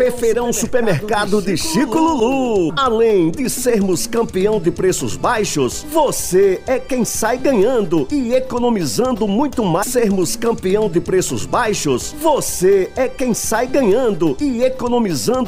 Feirão Supermercado de Chico Lulu. Além de sermos campeão de preços baixos, você é quem sai ganhando e economizando muito mais. Sermos campeão de preços baixos, você é quem sai ganhando e economizando